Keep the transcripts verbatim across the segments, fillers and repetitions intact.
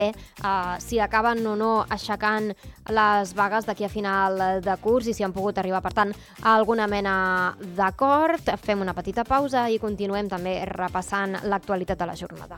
Uh, si acaben o no aixecant les vagues d'aquí a final de curs i si han pogut arribar, per tant, a alguna mena d'acord. Fem una petita pausa i continuem també repassant l'actualitat de la jornada.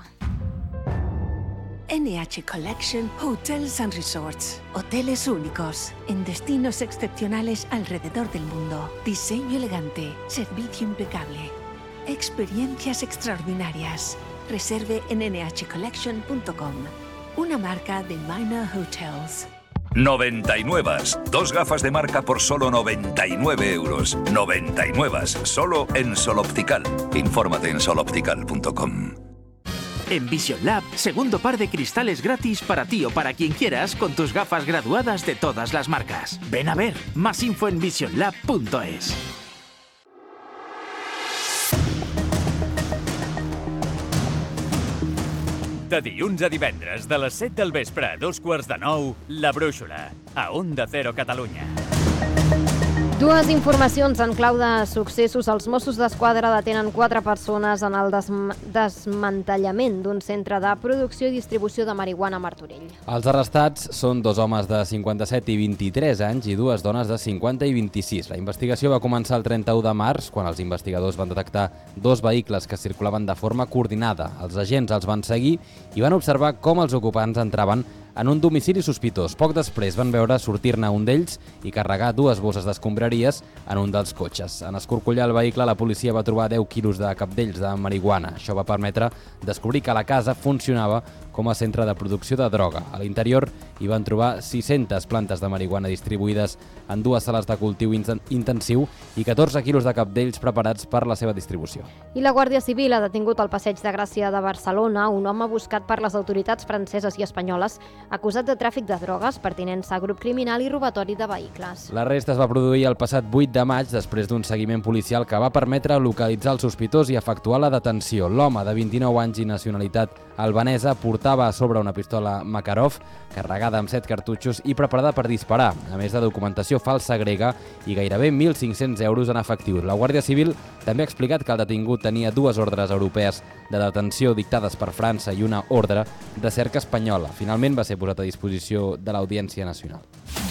N H Collection Hotels and Resorts. Hoteles únicos en destinos excepcionales alrededor del mundo. Diseño elegante, servicio impecable, experiencias extraordinarias. Reserve en n h collection punto com. Una marca de Minor Hotels. noventa y nueve. Dos gafas de marca por solo noventa y nueve euros. noventa y nueve. Solo en Sol Optical. Infórmate en sol optical punto com. En Vision Lab, segundo par de cristales gratis para ti o para quien quieras con tus gafas graduadas de todas las marcas. Ven a ver. Más info en vision lab punto es. De dilluns a divendres, de les set del vespre a dos quarts de nou, La Brúixola, a Onda Cero Catalunya. Dues informacions en clau de successos. Els Mossos d'Esquadra detenen quatre persones en el desm desmantellament d'un centre de producció i distribució de marihuana a Martorell. Els arrestats són dos homes de cinquanta-set i vint-i-tres anys i dues dones de cinquanta i vint-i-sis. La investigació va començar el trenta-u de març, quan els investigadors van detectar dos vehicles que circulaven de forma coordinada. Els agents els van seguir i van observar com els ocupants entraven en un domicili sospitós. Poc després van veure sortir-ne un d'ells i carregar dues bosses d'escombraries en un dels cotxes. En escorcollar el vehicle, la policia va trobar deu quilos de cabdells de marihuana. Això va permetre descobrir que la casa funcionava com a centre de producció de droga. A l'interior hi van trobar sis-centes plantes de marihuana distribuïdes en dues sales de cultiu intensiu i catorze quilos de cabdells preparats per la seva distribució. I la Guàrdia Civil ha detingut al Passeig de Gràcia de Barcelona un home buscat per les autoritats franceses i espanyoles acusat de tràfic de drogues, pertinença a grup criminal i robatori de vehicles. L'arrest es va produir el passat vuit de maig després d'un seguiment policial que va permetre localitzar el sospitós i efectuar la detenció. L'home de vint-i-nou anys i nacionalitat albanesa portava a sobre una pistola Makarov carregada amb set cartutxos i preparada per disparar, a més de documentació falsa grega i gairebé mil cinc-cents euros en efectiu. La Guàrdia Civil també ha explicat que el detingut tenia dues ordres europees de detenció dictades per França i una ordre de cerca espanyola. Finalment va ser posat a disposició de l'Audiència Nacional.